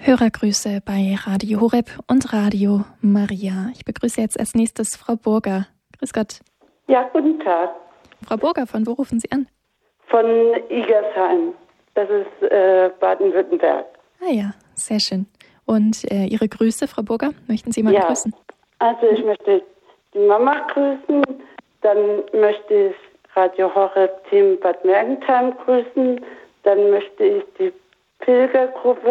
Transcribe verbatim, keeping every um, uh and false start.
Hörergrüße bei Radio Horeb und Radio Maria. Ich begrüße jetzt als nächstes Frau Burger. Grüß Gott. Ja, guten Tag. Frau Burger, von wo rufen Sie an? Von Igersheim. Das ist äh, Baden-Württemberg. Ah ja, sehr schön. Und äh, Ihre Grüße, Frau Burger, möchten Sie mal ja. grüßen? Also ich möchte die Mama grüßen, dann möchte ich Radio Horeb Team Bad Mergentheim grüßen, dann möchte ich die Pilgergruppe